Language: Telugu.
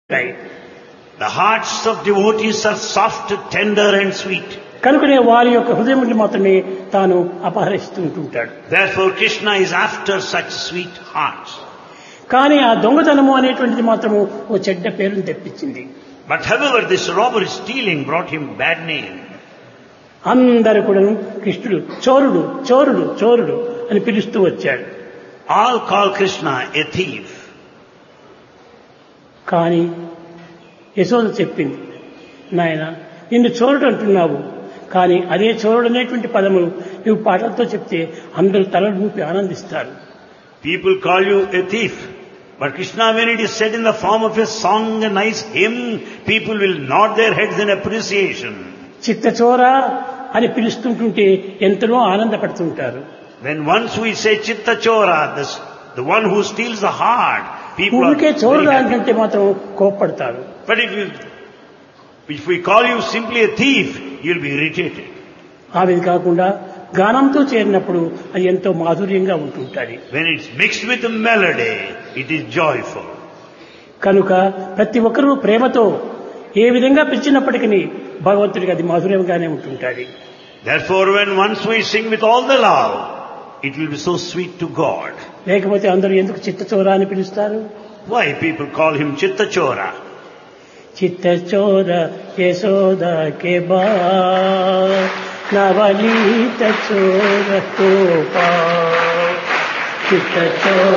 The hearts of devotees are soft, tender and sweet. కనుకనే వారి యొక్క హృదయముని మాత్రమే తాను అపహరిస్తుంటాడు. Therefore Krishna is after such sweet hearts. కానీ ఆ దొంగతనము అనేటువంటిది మాత్రము ఓ చెడ్డ పేరును తెప్పించింది. But however, this robbery stealing brought him bad name. అందరూ కూడా కృష్ణుడు చోరుడు చోరుడు చోరుడు అని పిలుస్తూ వచ్చాడు. All call Krishna a thief. కానీ యశోద చెప్పింది, నాయన నిన్ను చోరుడు అంటున్నావు, కానీ అదే చోరుడు అనేటువంటి పదము నువ్వు పాటలతో చెప్తే అందరూ తలలు ఊపి ఆనందిస్తారు. People call you a thief. But Krishna, when it is said in the form of a song, a nice hymn, people will nod their heads in appreciation. చిత్తచోర అని పిలుస్తుంటుంటే ఎంతనో ఆనందపడుతుంటారు. When once we say Chitta Chora, the one who steals the heart, people are ఊరికే very చోరుడు happy. అంటే మాత్రం కోప్పడతారు. But if we call you simply a thief, you'll be irritated. అవి కాకుండా గానంతో చేరినప్పుడు అది ఎంతో మాధుర్యంగా ఉంటుంటుంది. When it's mixed with a melody, it is joyful. కనుక ప్రతి ఒక్కరూ ప్రేమతో ఏ విధంగా పిలిచినప్పటికీ భగవంతుడికి అది మాధుర్యంగానే ఉంటుంటుంది. Therefore, when once we sing with all the love, it will be so sweet to God. లేకపోతే అందరూ ఎందుకు చిత్తచోర అని పిలుస్తారు? Why people call him Chitta Chora? చిత్తచోర Yashoda కే బా నవనీత చోర కోపా చిత్తచోర